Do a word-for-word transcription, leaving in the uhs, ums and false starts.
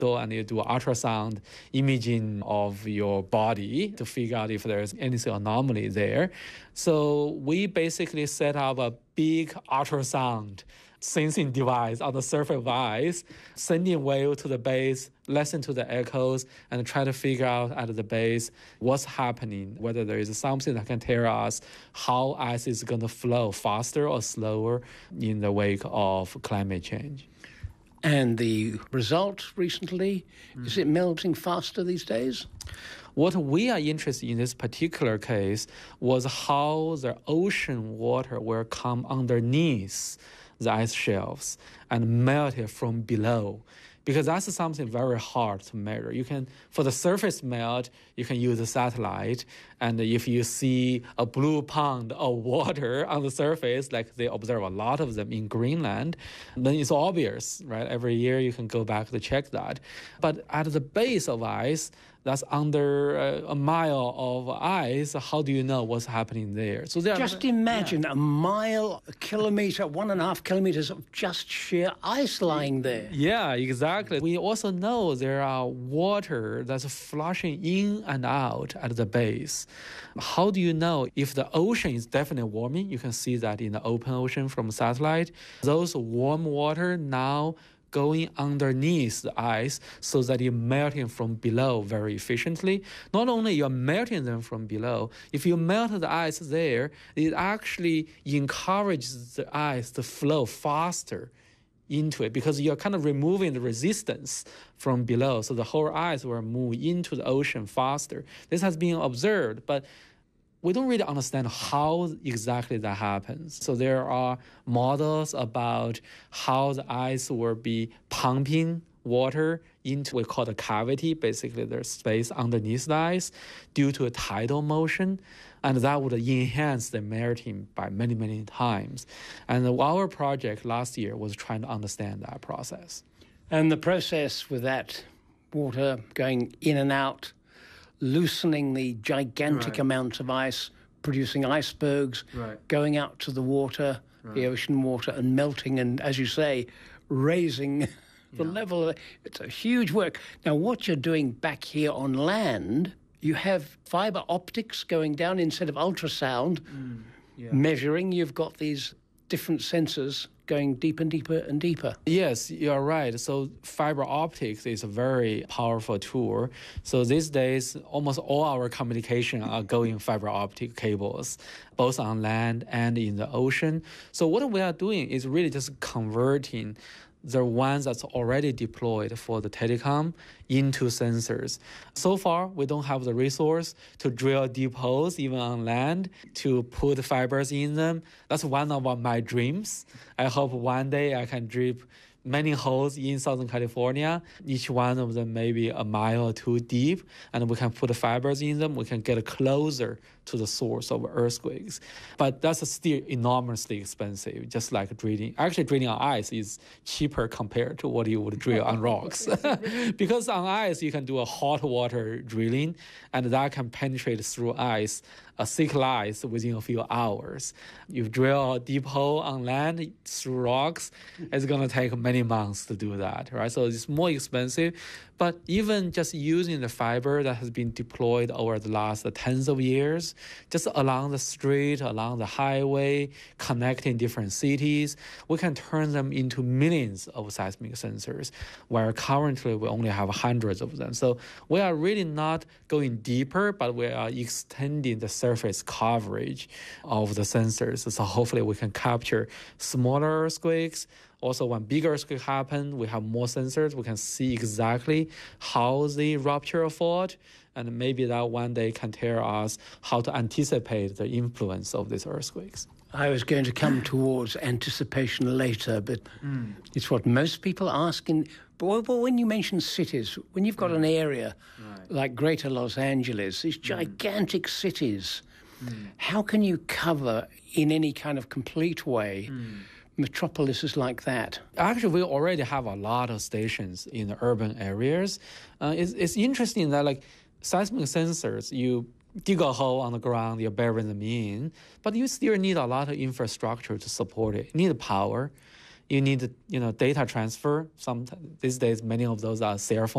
go and you do ultrasound imaging of your body to figure out if there's any anomaly there. So we basically set up a big ultrasound sensing device on the surface of ice, sending wave to the base, listen to the echoes, and try to figure out at the base what's happening, whether there is something that can tell us how ice is going to flow faster or slower in the wake of climate change. And the result recently, mm. is it melting faster these days? What we are interested in this particular case was how the ocean water will come underneath the ice shelves and melt it from below, because that's something very hard to measure. You can, for the surface melt, you can use a satellite, and if you see a blue pond of water on the surface, like they observe a lot of them in Greenland, then it's obvious, right? Every year you can go back to check that. But at the base of ice, that's under uh, a mile of ice, how do you know what's happening there? So there Just are, imagine yeah. a mile, a kilometre, one and a half kilometres of just sheer ice lying there. Yeah, exactly. We also know there are water that's flushing in and out at the base. How do you know if the ocean is definitely warming? You can see that in the open ocean from satellite. Those warm water now going underneath the ice so that you're melting from below very efficiently. Not only you're melting them from below, if you melt the ice there, it actually encourages the ice to flow faster into it because you're kind of removing the resistance from below. So the whole ice will move into the ocean faster. This has been observed, but we don't really understand how exactly that happens. So there are models about how the ice will be pumping water into what we call a cavity. Basically, there's space underneath the ice due to a tidal motion, and that would enhance the melting by many, many times. And our project last year was trying to understand that process. And the process with that water going in and out, loosening the gigantic right. amount of ice, producing icebergs, right. going out to the water, right. the ocean water, and melting, and as you say, raising the yeah. level. Of, it's a huge work. Now, what you're doing back here on land, you have fibre optics going down instead of ultrasound mm, yeah. measuring. You've got these different sensors going deeper and deeper and deeper. Yes, you're right. So fiber optics is a very powerful tool. So these days, almost all our communication are going fiber optic cables, both on land and in the ocean. So what we are doing is really just converting the ones that's already deployed for the telecom into sensors. So far, we don't have the resource to drill deep holes, even on land, to put fibers in them. That's one of my dreams. I hope one day I can drip many holes in Southern California, each one of them maybe a mile or two deep, and we can put fibers in them. We can get closer to the source of earthquakes. But that's still enormously expensive, just like drilling. Actually, drilling on ice is cheaper compared to what you would drill on rocks. Because on ice, you can do a hot water drilling, and that can penetrate through ice, a thick ice within a few hours. You drill a deep hole on land through rocks, it's going to take many months to do that, right? So it's more expensive. But even just using the fiber that has been deployed over the last tens of years, just along the street, along the highway, connecting different cities, we can turn them into millions of seismic sensors, where currently we only have hundreds of them. So we are really not going deeper, but we are extending the surface coverage of the sensors. So hopefully we can capture smaller earthquakes. Also, when bigger earthquakes happen, we have more sensors. We can see exactly how the rupture of fault, and maybe that one day can tell us how to anticipate the influence of these earthquakes. I was going to come towards anticipation later, but mm. it's what most people ask. In, but when you mention cities, when you've got right. an area right. like Greater Los Angeles, these gigantic mm. cities, mm. how can you cover in any kind of complete way mm. metropolises like that? Actually, we already have a lot of stations in the urban areas. Uh, it's, it's interesting that like seismic sensors, you dig a hole on the ground, you bury them in, but you still need a lot of infrastructure to support it. You need power. you need you know data transfer. Some these days many of those are cell phone